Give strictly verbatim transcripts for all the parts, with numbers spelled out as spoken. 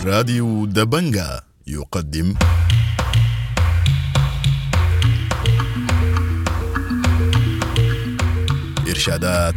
راديو دبنجا يقدم إرشادات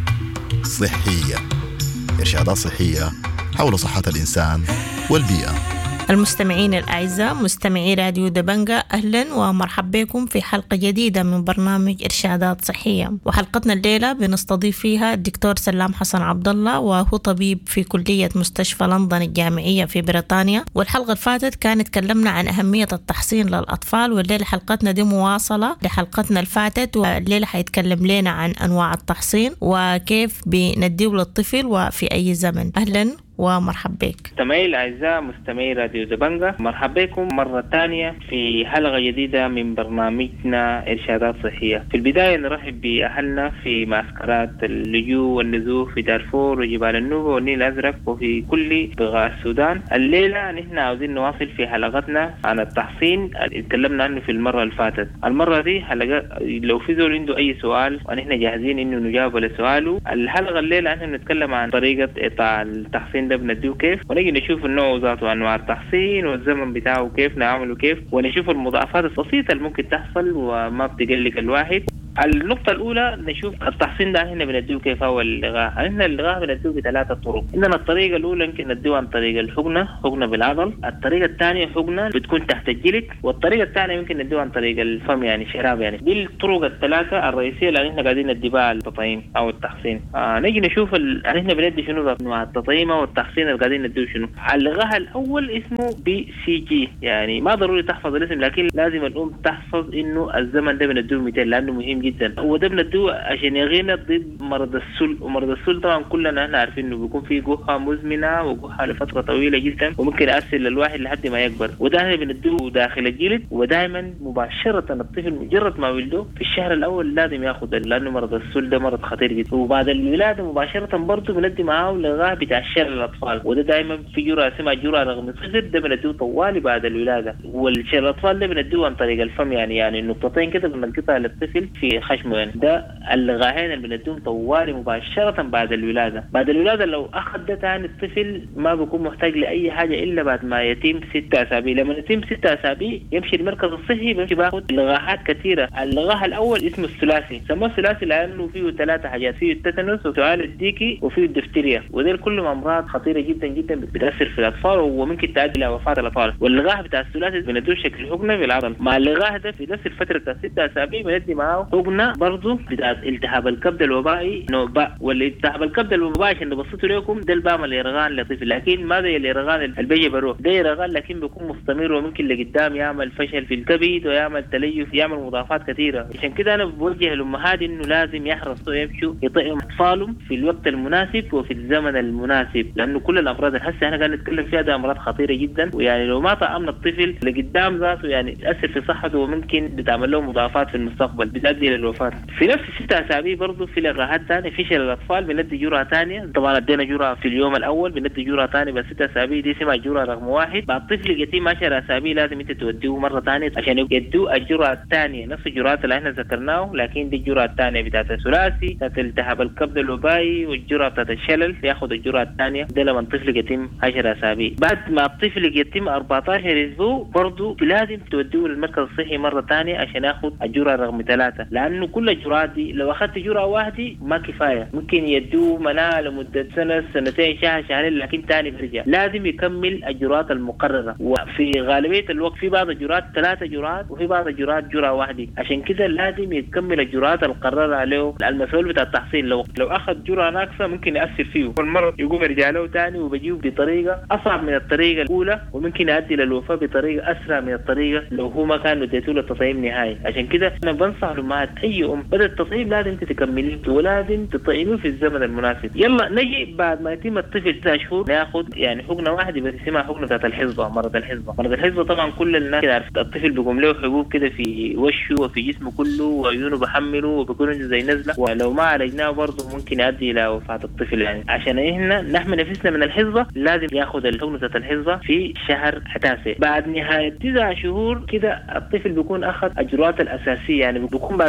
صحية إرشادات صحية حول صحة الإنسان والبيئة. المستمعين الأعزاء مستمعي راديو دبنجا، أهلا ومرحبا بكم في حلقة جديدة من برنامج إرشادات صحية. وحلقتنا الليلة بنستضيف فيها الدكتور سلام حسن عبد الله، وهو طبيب في كلية مستشفى لندن الجامعية في بريطانيا. والحلقة اللي فاتت كان تكلمنا عن أهمية التحصين للأطفال، والليلة حلقتنا دي مواصلة لحلقتنا اللي فاتت، والليلة حيتكلم لنا عن أنواع التحصين وكيف بنديه للطفل وفي أي زمن. أهلا ومرحبا بك. مستمعي الأعزاء مستمعي راديو دبنجا، مرحبا بكم مرة ثانية في حلقة جديدة من برنامجنا إرشادات صحية. في البداية نرحب بأهلنا في معسكرات اللجوء والنزوح في دارفور وجبال النوبة والنيل الأزرق وفي كل بقاع السودان. الليلة نحن عاوزين نواصل في حلقتنا عن التحصين اللي اتكلمنا عنه في المرة اللي فاتت. المرة دي حلقة لو في زول عنده أي سؤال ونحن جاهزين إنه نجاوب على سؤاله. الحلقة الليلة نحن نتكلم عن طريقة إطاع التحصين ده بنديه كيف، ونجي نشوف النوع ذاته انواع التحصين والزمن بتاعه كيف نعمله كيف، ونشوف المضاعفات البسيطه اللي ممكن تحصل وما بتقلق الواحد. النقطة الأولى نشوف التحصين ده هنا بنديه كيف هو اللغاء. هنا اللغاء بنديه بثلاثة طرق. إننا الطريقة الأولى يمكن نديه عن طريق الحقنة، حقنة بالعضل. الطريقة الثانية حقنة بتكون تحت الجلد، والطريقة الثانية يمكن نديه عن طريق الفم يعني شراب. يعني دي الطرق الثلاثة الرئيسية اللي احنا قاعدين نديه بها التطعيم أو التحصين. آه نيجي نشوف ال... احنا بندي شنو أنواع التطعيم أو التحصين اللي قاعدين نديه شنو. اللغاء الأول اسمه بي سي جي، يعني ما ضروري تحفظ الاسم، لكن لازم الأم تحفظ إنه الزمن ده بنديه مئتين لأنه مهم جدا. هو ده بندوه عشان يغينا ضد مرض السل، ومرض السل طبعا كلنا احنا عارفين انه بيكون فيه جحة مزمنة وجحة لفترة طويلة جدا وممكن يأثر للواحد لحد ما يكبر. وده احنا بندوه داخل الجلد، ودائما مباشرة الطفل مجرد ما ولده في الشهر الأول لازم ياخد، لأنه مرض السل ده مرض خطير جدا. وبعد الولادة مباشرة برضه بندي معاه لغاية بتاع الشلل الأطفال، وده دائما في جرعة اسمها جرعة رغم الصدر، ده بندوه طوالي بعد الولادة. والشلل الأطفال ده بندوه عن طريق الفم، يعني يعني نقطتين كده بنقطها للطفل في خشمه. يعني ده اللغاهين اللي بندوم طوالي مباشرة بعد الولادة. بعد الولادة لو أخذ ده تاني الطفل ما بيكون محتاج لأي حاجة إلا بعد ما يتم ستة أسابيع. لما يتم ستة أسابيع يمشي المركز الصحي بيمشي باخد لغاهات كثيرة. اللغاه الأول اسمه الثلاثي، سموه الثلاثي لأنه فيه ثلاثة حاجات، فيه التتنس وسؤال الديكي وفيه الدفتيريا، وديل كلهم أمراض خطيرة جدا جدا بتأثر في الأطفال وممكن تؤدي إلى وفاة الأطفال. واللغاه بتاع الثلاثي بندوه شكل حقنة في العضل. مع اللغاه ده في نفس الفترة بتاع ستة أسابيع بندي معاه حقنة برضو بتاع التهاب الكبد الوبائي نوباء. والالتهاب الكبد الوبائي عشان نبسطه لكم ده البام اليرغان لطفل، لكن ماذا اليرغان اللي بيجي بروح ده يرغان لكن بيكون مستمر وممكن لقدام يعمل فشل في الكبد ويعمل تليف يعمل مضاعفات كثيره. عشان كده انا بوجه الامهات انه لازم يحرصوا يمشوا يطعموا اطفالهم في الوقت المناسب وفي الزمن المناسب، لانه كل الامراض اللي هسه احنا قاعدين نتكلم فيها ده امراض خطيره جدا، ويعني لو ما طعمنا الطفل لقدام ذاته يعني تاثر في صحته وممكن بتعمل له مضاعفات في المستقبل بتؤدي للوفاه. في نفس ستة أسابيع برضو في لغاهات ثانية في شلل الأطفال بندي جرعة ثانية. طبعا ادينا جرعة في اليوم الأول، بندي جرعة ثانية بس ستة أسابيع دي اسمها جرعة رقم واحد. بعد طفل يتم عشر أسابيع لازم أنت توديه مرة ثانية عشان يدوه الجرعة الثانية، نفس الجرعات اللي احنا ذكرناه، لكن دي الجرعة الثانية بتاعت الثلاثي بتاعت التهاب الكبد الوبائي والجرعة بتاعت الشلل ياخذ الجرعة الثانية. ده لما الطفل يتم عشر أسابيع. بعد ما الطفل يتم أربعة عشر أسبوع برضو لازم توديه للمركز الصحي مرة ثانية عشان ياخذ الجرعة رقم ثلاثة، لأنه كل الجرعات دي لو أخذت جرعة واحدة ما كفاية، ممكن يدوه مناعة لمدة سنة سنتين شهر شهرين لكن تاني برجع. لازم يكمل الجرعات المقررة، وفي غالبية الوقت في بعض الجرعات ثلاثة جرعات وفي بعض الجرعات جرعة واحدة. عشان كده لازم يكمل الجرعات المقررة عليه. المسؤول بتاع التحصين لو لو أخذ جرعة ناقصة ممكن يأثر فيه والمرض يقوم يرجع له تاني وبيجيه بطريقة أصعب من الطريقة الأولى، وممكن يؤدي للوفاة بطريقة أسرع من الطريقة لو هو ما كان اديته له التطعيم نهائي. عشان كده أنا بنصح لأمهات أي أم بدأ التطعيم لازم تكمليه ولازم تطعميه في الزمن المناسب. يلا نجي بعد ما يتم الطفل تسع شهور ناخد يعني حقنه واحده بس اسمها حقنه بتاعت الحصبه. مرض الحصبه مرض الحصبه طبعا كل الناس عارفه. الطفل بيقوم له حبوب كده في وشه وفي جسمه كله وعيونه بحمله وبيكون زي نزله، ولو ما عالجناه برضه ممكن يؤدي الى وفاه الطفل. يعني عشان احنا نحمي نفسنا من الحصبه لازم ياخد الحقنه بتاعت الحصبه في شهر تاسع. بعد نهايه تسع شهور كده الطفل بيكون اخذ اجراءات الاساسيه، يعني بيكون بقى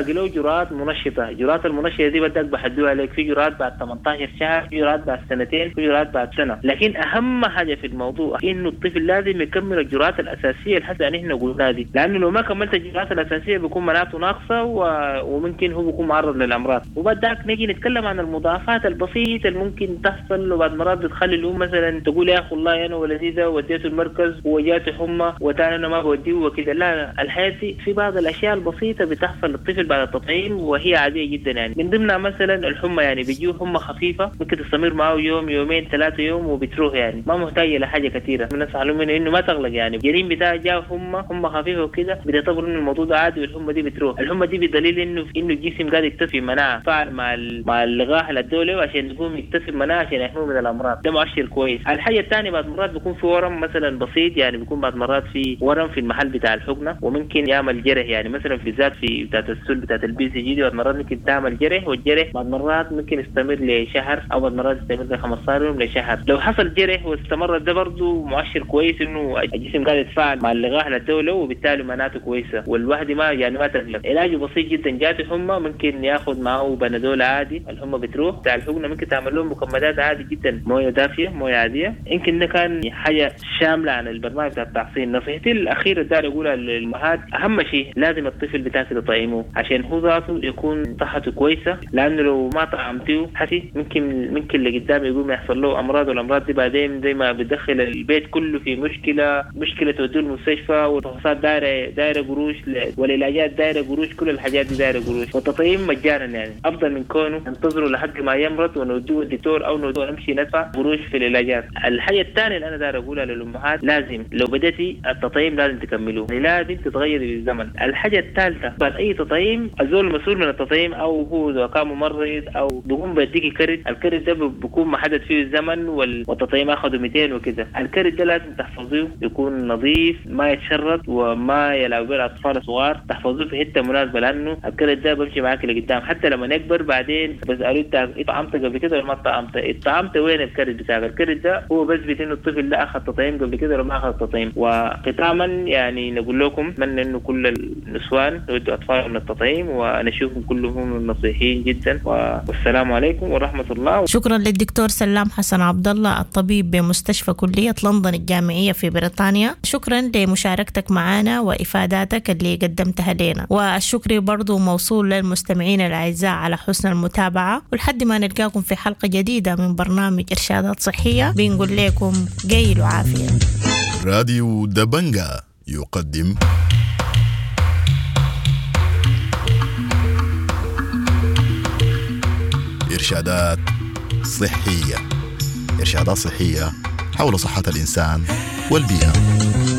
باقي له جرعات منشطة. جرعات المنشطة دي بدك بحدوها عليك، في جرعات بعد ثمانية عشر شهر، في جرعات بعد سنتين، في جرعات بعد سنة. لكن أهم حاجة في الموضوع إنه الطفل لازم يكمل الجرعات الأساسية اللي حتى نحن قلنا دي، لأنه لو ما كملت الجرعات الأساسية بيكون مناعته ناقصة و... وممكن هو بيكون معرض للأمراض. وبعدك نجي نتكلم عن المضاعفات البسيطة اللي ممكن تحصل، وبعد مرات بتخلي الأم مثلا تقول يا أخي والله أنا ولدي ده وديته المركز وجاته حمى وتاني أنا ما بوديه وكده. لا لا، الحياة دي في بعض الأشياء البسيطة بتحصل للطفل بعد التطعيم وهي عادية جدا. يعني من ضمنها مثلا الحمى، يعني بيجيه حمى خفيفة ممكن تستمر معه يوم يومين ثلاثة يوم وبتروح، يعني ما محتاجة لحاجة كثيرة. من نصح منه إنه ما تغلق، يعني الجنين بتاعه جاء حمى حمى خفيفة وكده بتعتبر إنه الموضوع ده عادي والحمى دي بتروح. الحمى دي بدليل إنه إنه الجسم قاعد يكتسب مناعة فعل مع مع اللقاح الدولي عشان يقوم يكتسب مناعة عشان يحميه من الأمراض. ده مؤشر كويس. الحاجة الثانية بعد مرات بيكون في ورم مثلا بسيط، يعني بيكون بعد مرات في ورم في المحل بتاع الحقنة وممكن يعمل جرح، يعني مثلا في ذات في بتاعت السل بتاعت البي سي جي دي بعد مرات ممكن تعمل جرح، والجرح بعد مرات ممكن يستمر لشهر او بعد مرات يستمر ل خمستاشر يوم لشهر. لو حصل جرح واستمر ده برضه مؤشر كويس انه الجسم قاعد يتفاعل مع اللقاح الدولي وبالتالي مناعته كويسة والواحد ما يعني ما تقلق. علاجه بسيط جدا. جات حمى ممكن ياخذ معه بنادول عادي، الحمى بتروح. بتاع الحقنة ممكن تعمل لهم مكملات عادي جدا، مويه دافيه مويه عاديه. يمكن ده كان حاجه شامله عن البرنامج بتاع التحصين. نصيحتي الاخيره داير اقولها للامهات، اهم شيء لازم الطفل بتاعك تطعمه عشان هو ذاته يكون صحته كويسه، لانه لو ما طعمتيه حتى ممكن ممكن اللي قدام يقوم يحصل له امراض، والامراض دي بعدين زي ما بتدخل البيت كله في مشكله مشكله توديه المستشفى، والفحوصات دايره دايره قروش، والعلاجات دايره قروش، كل الحاجات دي دايره قروش. والتطعيم مجانا، يعني افضل من كونه ننتظروا لحد ما يمرض ونوديه الدكتور او نوديه نمشي ندفع قروش في العلاجات. الحاجه الثانيه اللي انا داير اقولها للامهات، لازم لو بديتي التطعيم لازم تكملوه، يعني لازم تتغيري بالزمن. الحاجه الثالثه بعد اي تطعيم الزول المسؤول من التطعيم او هو اذا كان ممرض او بيقوم بيديكي كرت، الكرت ده بيكون محدد فيه الزمن والتطعيم اخذه مئتين وكده. الكرت ده لازم تحفظوه يكون نظيف، ما يتشرط وما يلعب به الاطفال الصغار، تحفظوه في حته مناسبه، لانه الكرت ده بيمشي معاك لقدام حتى لما نكبر بعدين بسالوه انت طعمت قبل كده ولا ما طعمت؟ طعمت وين الكرت بتاعك؟ الكرت ده هو بثبت انه الطفل ده اخذ تطعيم قبل كده ولا ما اخذ تطعيم. وختاما يعني نقول لكم اتمنى انه كل النسوان يودوا اطفالهم للتطعيم، ونشوفهم كلهم نصيحين جدا، والسلام عليكم ورحمه الله. شكرا للدكتور سلام حسن عبد الله، الطبيب بمستشفى كلية لندن الجامعية في بريطانيا. شكرا لمشاركتك معنا وافاداتك اللي قدمتها لنا، والشكر برضو موصول للمستمعين الاعزاء على حسن المتابعة. ولحد ما نلقاكم في حلقة جديدة من برنامج إرشادات صحية بنقول لكم جيل وعافية. راديو دبنجا يقدم إرشادات صحية. إرشادات صحية حول صحة الإنسان والبيئة.